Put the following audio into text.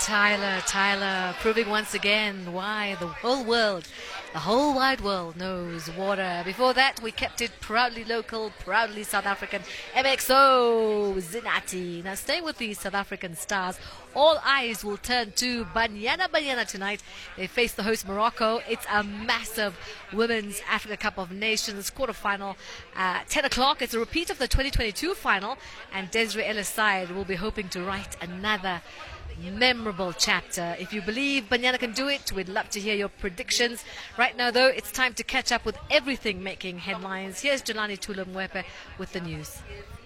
Tyler, proving once again why the whole wide world knows water. Before that, we kept it proudly local, proudly South African. MXO, Zinati. Now, staying with the South African stars, all eyes will turn to Banyana tonight. They face the host Morocco. It's a massive Women's Africa Cup of Nations quarterfinal. 10 o'clock, it's a repeat of the 2022 final, and Desiree Ellis-Side will be hoping to write another memorable chapter. If you believe Banyana can do it, we'd love to hear your predictions. Right now, though, it's time to catch up with everything making headlines. Here's Jelani Tulumwepe with the news.